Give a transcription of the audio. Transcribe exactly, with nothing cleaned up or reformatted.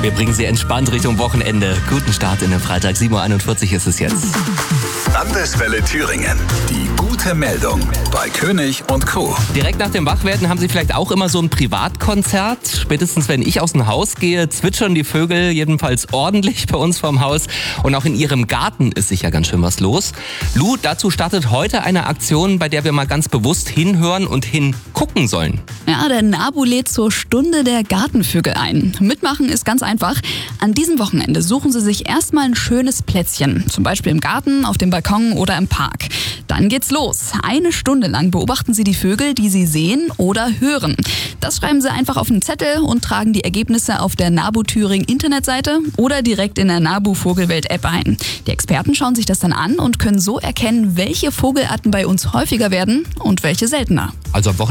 Wir bringen Sie entspannt Richtung Wochenende. Guten Start in den Freitag. sieben Uhr einundvierzig ist es jetzt. Landeswelle Thüringen. Die gute Meldung bei König und Co. Direkt nach dem Wachwerden haben Sie vielleicht auch immer so ein Privatkonzert. Spätestens wenn ich aus dem Haus gehe, zwitschern die Vögel jedenfalls ordentlich bei uns vorm Haus. Und auch in Ihrem Garten ist sicher ganz schön was los. Lou, dazu startet heute eine Aktion, bei der wir mal ganz bewusst hinhören und hingucken sollen. Ja, der NABU lädt zur Stunde der Gartenvögel ein. Mitmachen ist ganz einfach. An diesem Wochenende suchen Sie sich erstmal ein schönes Plätzchen. Zum Beispiel im Garten, auf dem Balkon oder im Park. Dann geht's los. Eine Stunde lang beobachten Sie die Vögel, die Sie sehen oder hören. Das schreiben Sie einfach auf einen Zettel und tragen die Ergebnisse auf der NABU Thüringen Internetseite oder direkt in der NABU Vogelwelt App ein. Die Experten schauen sich das dann an und können so erkennen, welche Vogelarten bei uns häufiger werden und welche seltener. Also am